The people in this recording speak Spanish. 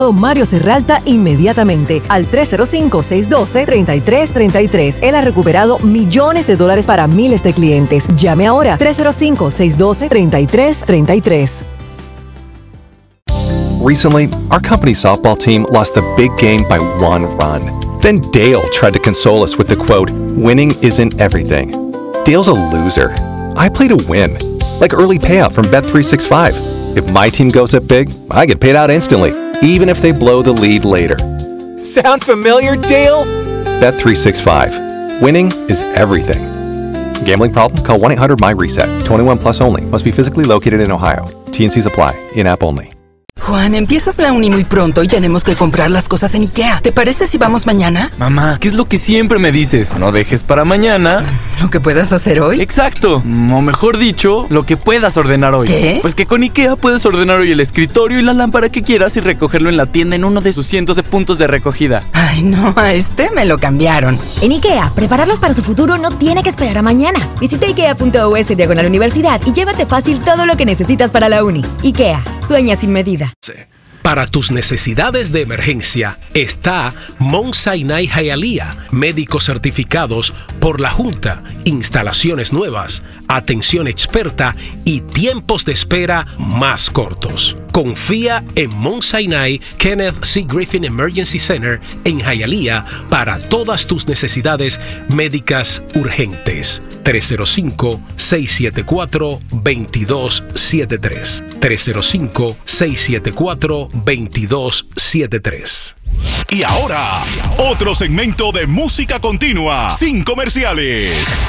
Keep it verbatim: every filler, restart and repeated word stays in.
Mario Serralta inmediatamente al tres cero cinco, seis uno dos, tres tres tres tres. Él ha recuperado millones de dólares para miles de clientes. Llame ahora tres cero cinco, seis uno dos, tres tres tres tres. Recently, our company softball team lost the big game by one run. Then Dale tried to console us with the quote, "Winning isn't everything." Dale's a loser. I play to win. Like early payout from Bet three sixty-five. If my team goes up big, I get paid out instantly, even if they blow the lead later. Sound familiar, Dale? Bet three sixty-five. Winning is everything. Gambling problem? Call one eight hundred M Y reset. twenty-one plus only. Must be physically located in Ohio. T N Cs apply. In-app only. Juan, empiezas la uni muy pronto y tenemos que comprar las cosas en IKEA. ¿Te parece si vamos mañana? Mamá, ¿qué es lo que siempre me dices? No dejes para mañana ¿lo que puedas hacer hoy? Exacto, o mejor dicho, lo que puedas ordenar hoy. ¿Qué? Pues que con IKEA puedes ordenar hoy el escritorio y la lámpara que quieras y recogerlo en la tienda en uno de sus cientos de puntos de recogida. Ay, no, a este me lo cambiaron. En IKEA, prepararlos para su futuro no tiene que esperar a mañana. Visita ikea punto u s diagonal universidad y llévate fácil todo lo que necesitas para la uni. IKEA, sueña sin medida. Sí. Para tus necesidades de emergencia está Mount Sinai Hialeah, médicos certificados por la Junta, instalaciones nuevas, atención experta y tiempos de espera más cortos. Confía en Mount Sinai Kenneth C. Griffin Emergency Center en Hialeah para todas tus necesidades médicas urgentes. tres cero cinco, seis siete cuatro, dos dos siete tres. tres cero cinco, seis siete cuatro, dos dos siete tres. Y ahora, otro segmento de música continua, sin comerciales.